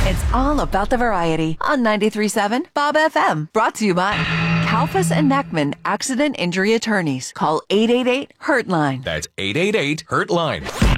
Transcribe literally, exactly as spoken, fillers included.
It's all about the variety on ninety-three point seven Bob F M. Brought to you by Kalfas and Neckman Accident Injury Attorneys. Call eight eight eight, hurt line. That's eight eight eight, hurt line.